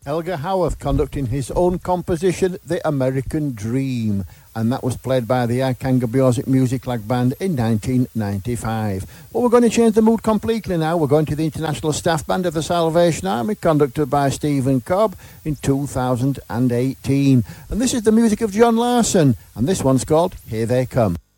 Elgar Howarth conducting his own composition, The American Dream, and that was played by the Arcangabiotic Music Lag Band in 1995. Well, we're going to change the mood completely now. We're going to the International Staff Band of the Salvation Army, conducted by Stephen Cobb in 2018. And this is the music of John Larson, and this one's called Here They Come.